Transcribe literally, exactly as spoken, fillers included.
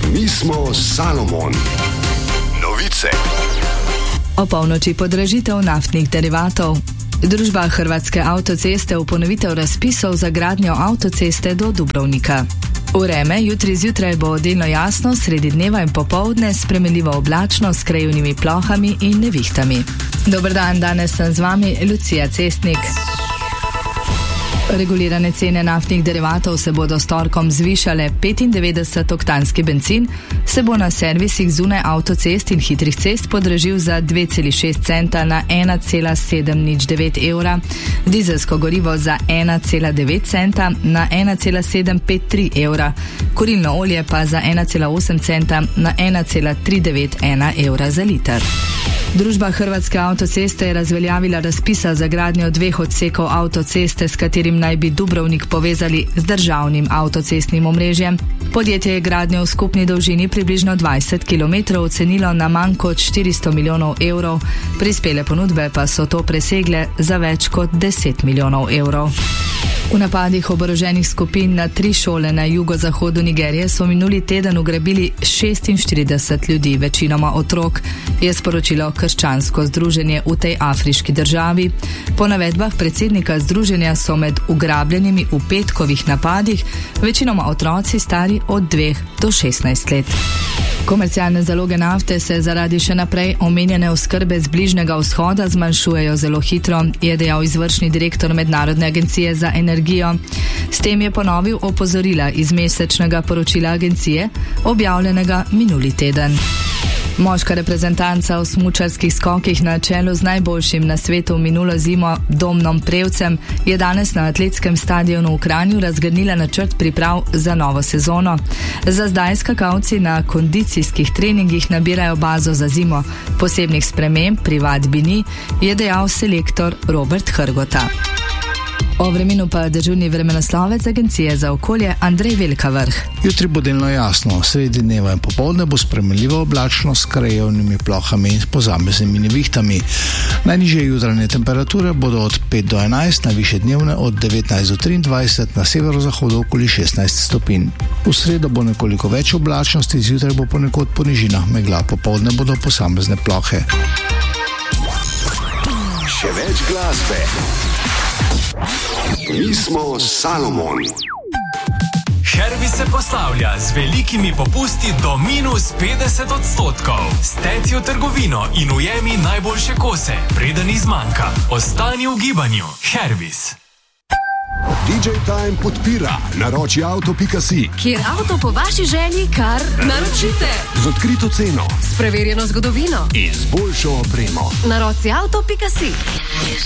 Mi smo Salomon. Novice. O polnoči podražitev naftnih derivatov. Družba Hrvatske avtoceste v ponovitev razpisov za gradnjo avtoceste do Dubrovnika. Vreme, jutri zjutraj bo delno jasno, sredi dneva in popoldne spremenljivo oblačno s krajevnimi plohami in nevihtami. Dober dan, danes sem z vami Lucija Cestnik. Regulirane cene naftnih derivatov se bodo s torkom zvišale. petindevetdesetoktanski bencin se bo na servisih zunaj avtocest in hitrih cest podražil za dve celi šest centa na ena cela sedem nič devet evra, dizelsko gorivo za ena cela devet centa na ena cela sedem pet tri evra, kurilno olje pa za ena cela osem centa na ena cela tri devet ena evra za liter. Družba Hrvatske avtoceste je razveljavila razpisa za gradnjo dveh odsekov avtoceste, s katerim naj bi Dubrovnik povezali z državnim avtocestnim omrežjem. Podjetje je gradnjo v skupni dolžini približno dvajset kilometrov ocenilo na manj kot štiristo milijonov evrov, prispele ponudbe pa so to presegle za več kot deset milijonov evrov. V napadih oboroženih skupin na tri šole na jugozahodu Nigerije so minuli teden ugrabili šestinštirideset ljudi, večinoma otrok, je sporočilo krščansko združenje v tej afriški državi. Po navedbah predsednika združenja so med ugrabljenimi v petkovih napadih večinoma otroci stari od dveh do šestnajst let. Komercialne zaloge nafte se zaradi še naprej omenjene oskrbe z Bližnjega vzhoda zmanjšujejo zelo hitro, je dejal izvršni direktor Mednarodne agencije za energijo. S tem je ponovil opozorila iz mesečnega poročila agencije, objavljenega minuli teden. Moška reprezentanca v smučarskih skokih na čelu z najboljšim na svetu minulo zimo Domnom Prevcem je danes na atletskem stadionu v Kranju razgrnila načrt priprav za novo sezono. Za zdaj skakalci na kondicijskih treningih nabirajo bazo za zimo. Posebnih sprememb pri vadbi ni, je dejal selektor Robert Hrgota. O vremenu pa dežurni vremenoslovec Agencije za okolje Andrej Velkavrh. Jutri bo delno jasno, sredi dneva in popoldne bo spremenljivo oblačno s krajevnimi plohami in posameznimi nevihtami. Najnižje jutranje temperature bodo od pet do enajst, najvišje dnevne od devetnajst do triindvajset, na severozahodu okoli šestnajst stopinj. V sredo bo nekoliko več oblačnosti, zjutraj bo ponekod po nižinah megla, popoldne bodo posamezne plohe. Še več glasbe. Mi smo Salomon. Herbis se poslavlja z velikimi popusti do minus petdeset odstotkov. Steci v trgovino in ujemi najboljše kose, preden izmanjka. Ostani v gibanju. Herbis. D J Time podpira naroči avto pika si, kjer avto po vaši želji kar naročite. z odkrito ceno S preverjeno zgodovino in z boljšo opremo. naroci avto pika si.